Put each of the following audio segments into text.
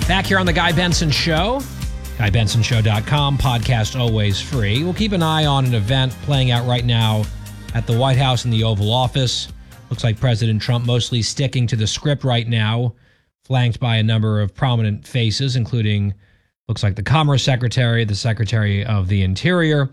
Back here on The Guy Benson Show, GuyBensonShow.com, podcast always free. We'll keep an eye on an event playing out right now at the White House in the Oval Office. Looks like President Trump mostly sticking to the script right now, flanked by a number of prominent faces, including, looks like the Commerce Secretary, the Secretary of the Interior.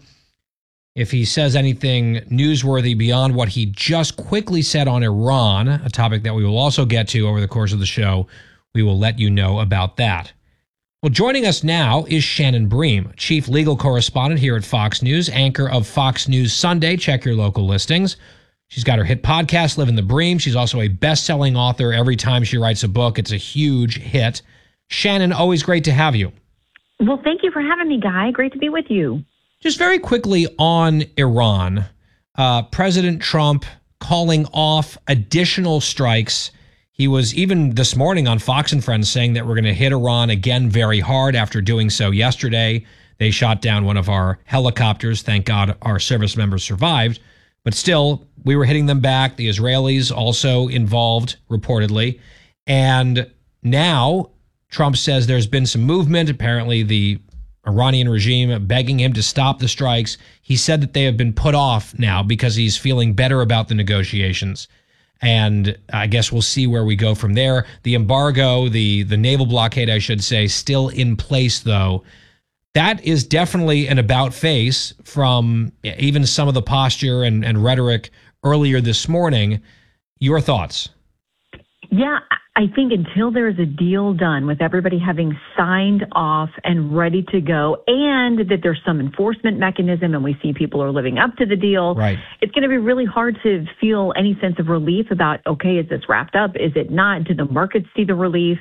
If he says anything newsworthy beyond what he just quickly said on Iran, a topic that we will also get to over the course of the show, we will let you know about that. Well, joining us now is Shannon Bream, chief legal correspondent here at Fox News, anchor of Fox News Sunday. Check your local listings. She's got her hit podcast, Living the Bream. She's also a best-selling author. Every time she writes a book, it's a huge hit. Shannon, always great to have you. Well, thank you for having me, Guy. Great to be with you. Just very quickly on Iran, President Trump calling off additional strikes. He was even this morning on Fox and Friends saying that we're going to hit Iran again very hard after doing so yesterday. They shot down one of our helicopters. Thank God our service members survived. But still, we were hitting them back. The Israelis also involved, reportedly. And now Trump says there's been some movement. Apparently, the Iranian regime begging him to stop the strikes. He said that they have been put off now because he's feeling better about the negotiations. And I guess we'll see where we go from there. The embargo, the naval blockade, I should say, still in place, though. That is definitely an about face from even some of the posture and rhetoric earlier this morning. Your thoughts? Yeah, I think until there is a deal done with everybody having signed off and ready to go, and that there's some enforcement mechanism and we see people are living up to the deal, right, it's going to be really hard to feel any sense of relief about, okay, is this wrapped up? Is it not? Do the markets see the relief?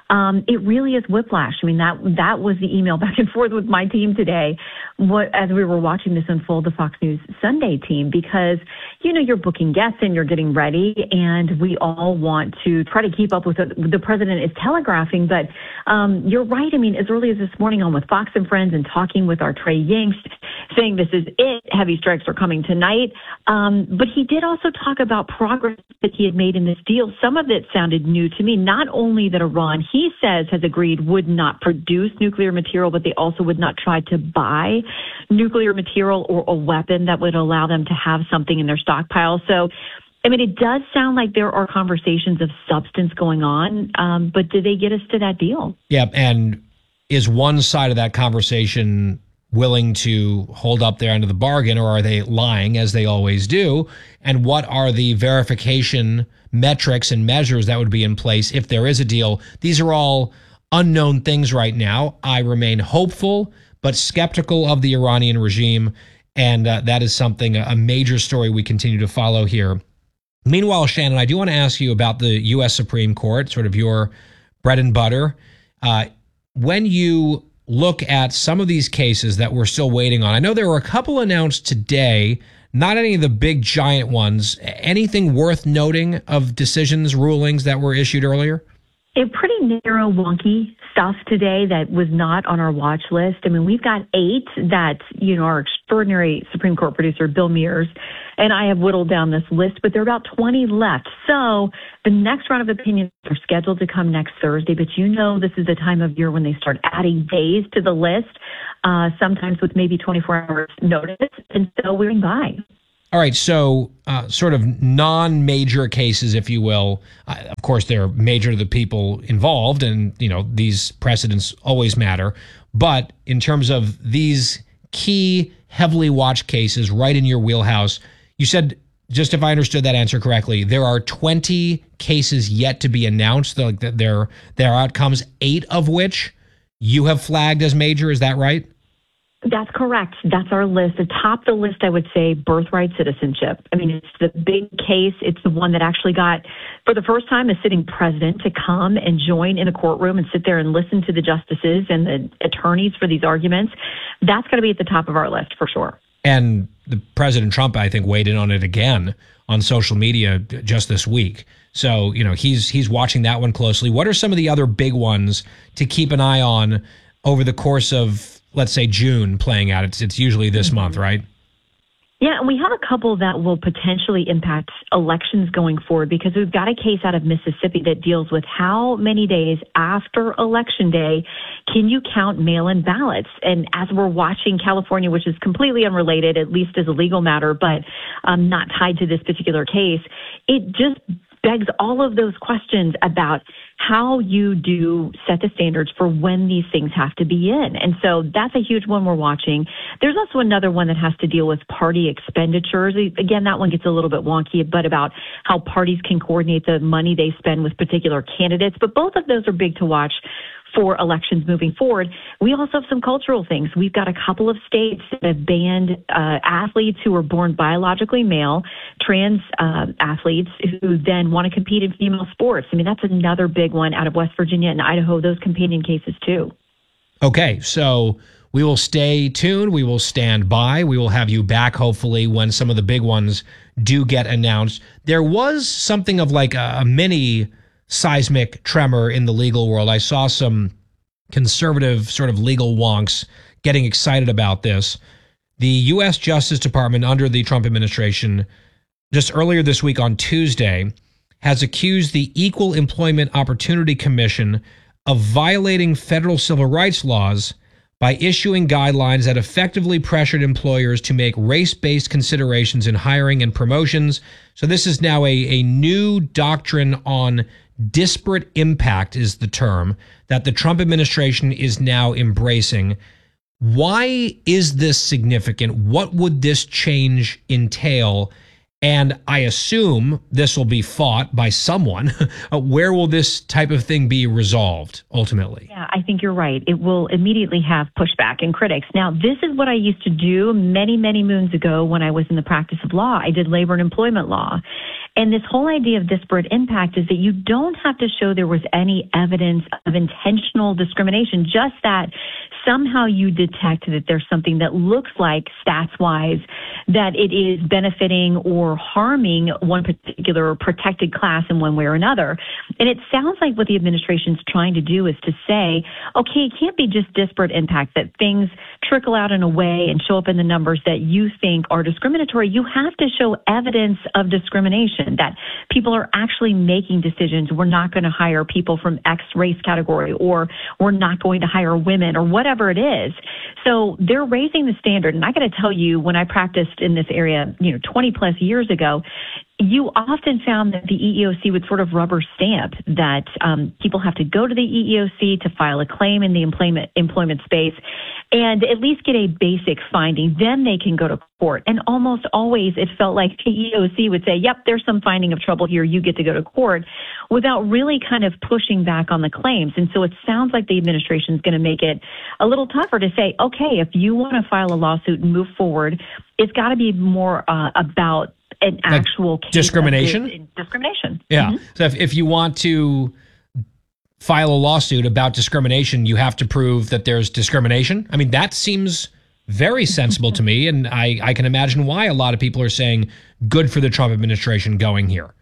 It really is whiplash. I mean, that was the email back and forth with my team today as we were watching this unfold, the Fox News Sunday team, because, you know, you're booking guests and you're getting ready, and we all want to try to keep up with what the president is telegraphing. But you're right. I mean, as early as this morning on with Fox and Friends and talking with our Trey Yingst, saying this is it, heavy strikes are coming tonight. But he did also talk about progress that he had made in this deal. Some of it sounded new to me. Not only that Iran, he says, has agreed would not produce nuclear material, but they also would not try to buy nuclear material or a weapon that would allow them to have something in their stockpile. So, I mean, it does sound like there are conversations of substance going on, but do they get us to that deal? Yeah, and is one side of that conversation willing to hold up their end of the bargain, or are they lying, as they always do? And what are the verification metrics and measures that would be in place if there is a deal? These are all unknown things right now. I remain hopeful, but skeptical of the Iranian regime, and that is something, a major story we continue to follow here. Meanwhile, Shannon, I do want to ask you about the U.S. Supreme Court, sort of your bread and butter. When you look at some of these cases that we're still waiting on, I know there were a couple announced today, not any of the big giant ones. Anything worth noting of decisions, rulings that were issued earlier? A pretty narrow, wonky stuff today that was not on our watch list. I mean, we've got 8 that, you know, our extraordinary Supreme Court producer, Bill Mears, and I have whittled down this list, but there are about 20 left. So the next round of opinions are scheduled to come next Thursday, but you know this is the time of year when they start adding days to the list, sometimes with maybe 24 hours notice, and so we're in by. All right, so sort of non-major cases, if you will. Of course, they're major to the people involved, and you know these precedents always matter. But in terms of these key, heavily watched cases, right in your wheelhouse, you said, just if I understood that answer correctly, there are 20 cases yet to be announced. Like their outcomes, 8 of which you have flagged as major. Is that right? That's correct. That's our list. Atop the list, I would say birthright citizenship. I mean, it's the big case. It's the one that actually got, for the first time, a sitting president to come and join in a courtroom and sit there and listen to the justices and the attorneys for these arguments. That's got to be at the top of our list for sure. And the President Trump, I think, weighed in on it again on social media just this week. So, you know, he's watching that one closely. What are some of the other big ones to keep an eye on over the course of, let's say, June playing out? It's usually this month, right? Yeah, and we have a couple that will potentially impact elections going forward because we've got a case out of Mississippi that deals with how many days after Election Day can you count mail-in ballots. And as we're watching California, which is completely unrelated, at least as a legal matter, but not tied to this particular case, it just begs all of those questions about how you do set the standards for when these things have to be in. And so that's a huge one we're watching. There's also another one that has to deal with party expenditures. Again, that one gets a little bit wonky, but about how parties can coordinate the money they spend with particular candidates. But both of those are big to watch for elections moving forward. We also have some cultural things. We've got a couple of states that have banned athletes who are born biologically male, trans athletes who then want to compete in female sports. I mean, that's another big one out of West Virginia and Idaho, those companion cases too. Okay, so we will stay tuned. We will stand by. We will have you back, hopefully, when some of the big ones do get announced. There was something of like a mini seismic tremor in the legal world. I saw some conservative sort of legal wonks getting excited about this. The U.S. Justice Department under the Trump administration, just earlier this week on Tuesday, has accused the Equal Employment Opportunity Commission of violating federal civil rights laws by issuing guidelines that effectively pressured employers to make race-based considerations in hiring and promotions. So this is now a new doctrine on disparate impact is the term that the Trump administration is now embracing. Why is this significant? What would this change entail? And I assume this will be fought by someone. Where will this type of thing be resolved ultimately? Yeah, I think you're right. It will immediately have pushback and critics. Now, this is what I used to do many, many moons ago when I was in the practice of law. I did labor and employment law. And this whole idea of disparate impact is that you don't have to show there was any evidence of intentional discrimination, just that somehow you detect that there's something that looks like stats-wise that it is benefiting or harming one particular protected class in one way or another. And it sounds like what the administration's trying to do is to say, okay, it can't be just disparate impact, that things trickle out in a way and show up in the numbers that you think are discriminatory. You have to show evidence of discrimination, that people are actually making decisions. We're not going to hire people from X race category, or we're not going to hire women, or whatever it is. So they're raising the standard. And I got to tell you, when I practiced in this area, 20 plus years ago, you often found that the EEOC would sort of rubber stamp that people have to go to the EEOC to file a claim in the employment space and at least get a basic finding. Then they can go to court. And almost always it felt like the EEOC would say, yep, there's some finding of trouble here. You get to go to court, without really kind of pushing back on the claims. And so it sounds like the administration is going to make it a little tougher to say, okay, if you want to file a lawsuit and move forward, it's got to be more about an actual case discrimination. Discrimination. Yeah. Mm-hmm. So if you want to file a lawsuit about discrimination, you have to prove that there's discrimination. I mean, that seems very sensible to me, and I can imagine why a lot of people are saying good for the Trump administration going here.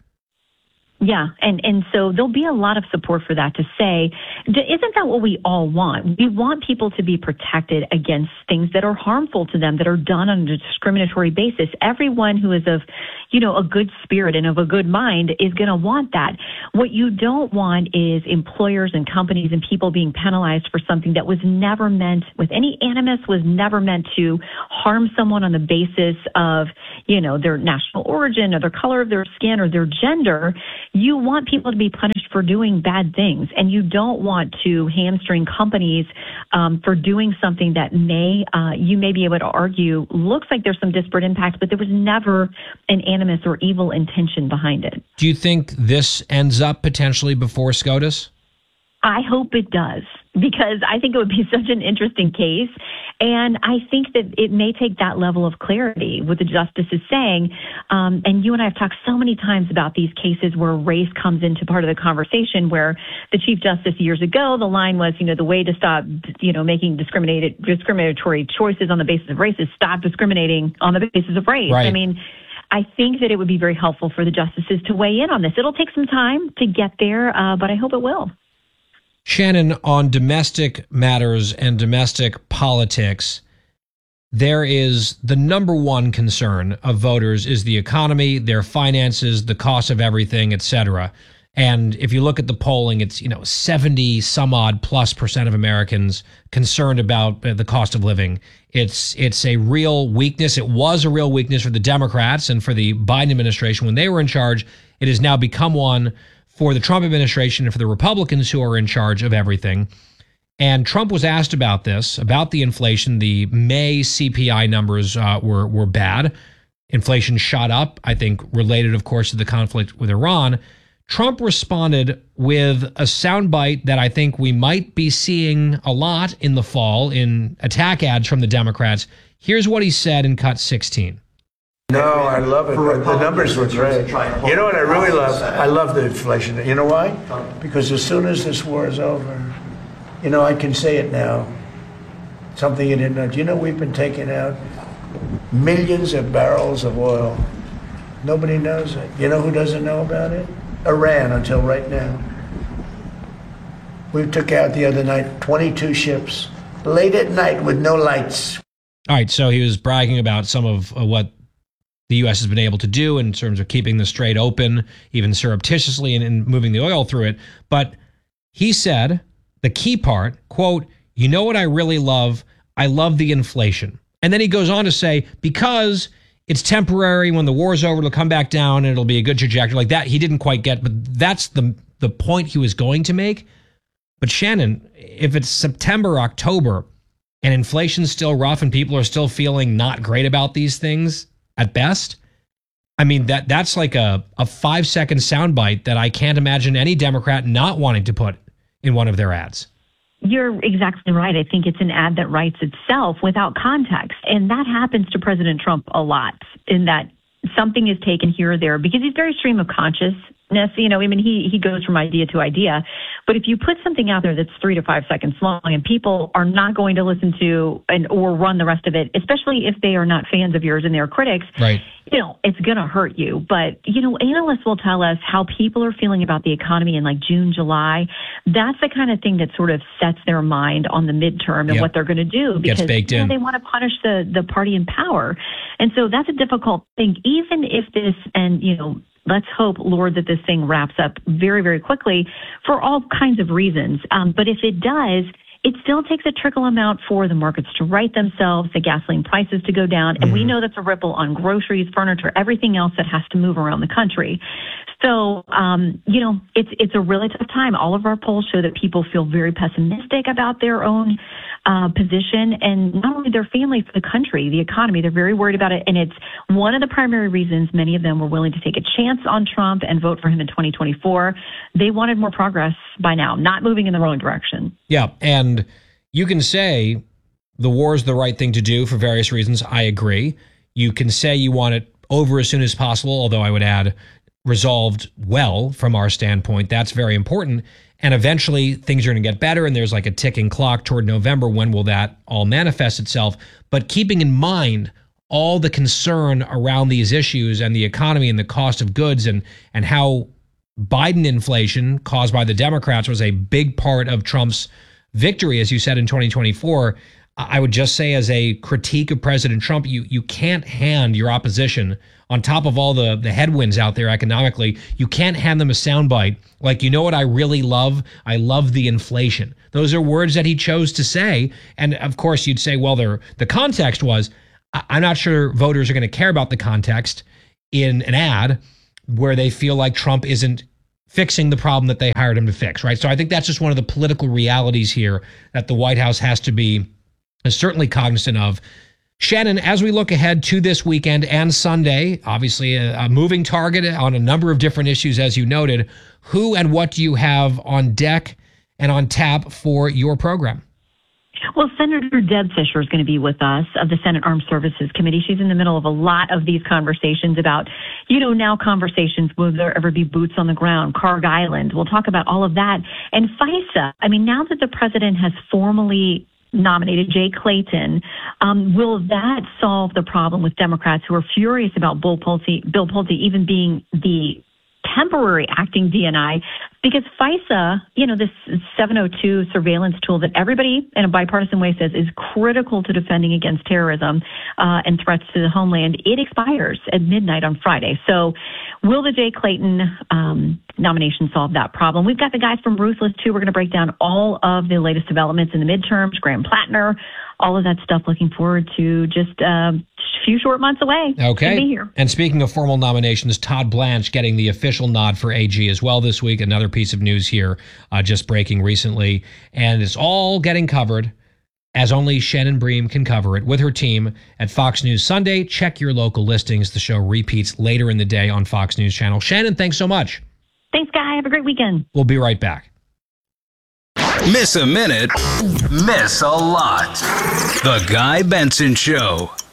Yeah, and so there'll be a lot of support for that, to say, isn't that what we all want? We want people to be protected against things that are harmful to them, that are done on a discriminatory basis. Everyone who is of, a good spirit and of a good mind is going to want that. What you don't want is employers and companies and people being penalized for something that was never meant, with any animus, was never meant to harm someone on the basis of, their national origin or the color of their skin or their gender. You want people to be punished for doing bad things, and you don't want to hamstring companies for doing something that you may be able to argue looks like there's some disparate impact, but there was never an animus or evil intention behind it. Do you think this ends up potentially before SCOTUS? I hope it does, because I think it would be such an interesting case. And I think that it may take that level of clarity, what the justice is saying. And you and I have talked so many times about these cases where race comes into part of the conversation, where the Chief Justice years ago, the line was, the way to stop, making discriminatory choices on the basis of race is stop discriminating on the basis of race. Right. I mean, I think that it would be very helpful for the justices to weigh in on this. It'll take some time to get there, but I hope it will. Shannon, on domestic matters and domestic politics, there is the number one concern of voters is the economy, their finances, the cost of everything, et cetera. And if you look at the polling, it's 70 some odd +% of Americans concerned about the cost of living. It's a real weakness. It was a real weakness for the Democrats and for the Biden administration when they were in charge. It has now become one for the Trump administration and for the Republicans who are in charge of everything. And Trump was asked about this, about the inflation. The May CPI numbers were bad. Inflation shot up, I think related, of course, to the conflict with Iran. Trump responded with a soundbite that I think we might be seeing a lot in the fall in attack ads from the Democrats. Here's what he said in cut 16. No, I love it. The numbers were great. You know what I really love? I love the inflation. You know why? Because as soon as this war is over, I can say it now. Something you didn't know. We've been taking out millions of barrels of oil. Nobody knows it. You know who doesn't know about it? Iran, until right now. We took out the other night 22 ships, late at night with no lights. All right, so he was bragging about some of what the U.S. has been able to do in terms of keeping the Strait open, even surreptitiously, and moving the oil through it. But he said, the key part, quote, "You know what I really love? I love the inflation." And then he goes on to say, because it's temporary, when the war's over, it'll come back down and it'll be a good trajectory. Like that, he didn't quite get, but that's the point he was going to make. But Shannon, if it's September, October, and inflation's still rough and people are still feeling not great about these things at best, I mean, that's like a 5-second soundbite that I can't imagine any Democrat not wanting to put in one of their ads. You're exactly right. I think it's an ad that writes itself without context. And that happens to President Trump a lot, in that something is taken here or there because he's very stream of consciousness. He goes from idea to idea. But if you put something out there that's 3 to 5 seconds long and people are not going to listen to or run the rest of it, especially if they are not fans of yours and they're critics, right, it's going to hurt you. But, analysts will tell us how people are feeling about the economy in like June, July. That's the kind of thing that sort of sets their mind on the midterm and what they're going to do, because they want to punish the party in power. And so that's a difficult thing, even if this, and, let's hope, Lord, that this thing wraps up very, very quickly for all kinds of reasons. But if it does, it still takes a trickle amount for the markets to right themselves, the gasoline prices to go down. And we know that's a ripple on groceries, furniture, everything else that has to move around the country. So, it's a really tough time. All of our polls show that people feel very pessimistic about their own position, and not only their families, but the country, the economy. They're very worried about it. And it's one of the primary reasons many of them were willing to take a chance on Trump and vote for him in 2024. They wanted more progress by now, not moving in the wrong direction. Yeah. And you can say the war is the right thing to do for various reasons. I agree. You can say you want it over as soon as possible, although I would add resolved well from our standpoint. That's very important. And eventually things are going to get better, and there's like a ticking clock toward November. When will that all manifest itself? But keeping in mind all the concern around these issues and the economy and the cost of goods and how Biden inflation caused by the Democrats was a big part of Trump's victory, as you said, in 2024. I would just say, as a critique of President Trump, you can't hand your opposition, on top of all the headwinds out there economically, you can't hand them a soundbite like, you know what I really love? I love the inflation. Those are words that he chose to say. And of course, you'd say, well, the context was, I'm not sure voters are going to care about the context in an ad where they feel like Trump isn't fixing the problem that they hired him to fix, right? So I think that's just one of the political realities here that the White House has to be certainly cognizant of. Shannon, as we look ahead to this weekend and Sunday, obviously a moving target on a number of different issues, as you noted, who and what do you have on deck and on tap for your program? Well, Senator Deb Fischer is going to be with us of the Senate Armed Services Committee. She's in the middle of a lot of these conversations about, now conversations, will there ever be boots on the ground, Carg Island. We'll talk about all of that. And FISA, now that the president has formally nominated Jay Clayton, will that solve the problem with Democrats who are furious about Bill Pulte even being the temporary acting DNI Because FISA, this 702 surveillance tool that everybody in a bipartisan way says is critical to defending against terrorism and threats to the homeland, it expires at midnight on Friday. So will the Jay Clayton nomination solve that problem? We've got the guys from Ruthless, too. We're going to break down all of the latest developments in the midterms, Graham Plattner, all of that stuff. Looking forward to just a few short months away. Okay. To be here. And speaking of formal nominations, Todd Blanche getting the official nod for AG as well this week. Another piece of news here just breaking recently. And it's all getting covered as only Shannon Bream can cover it with her team at Fox News Sunday. Check your local listings. The show repeats later in the day on Fox News Channel. Shannon, thanks so much. Thanks, Guy. Have a great weekend. We'll be right back. Miss a minute, miss a lot. The Guy Benson Show.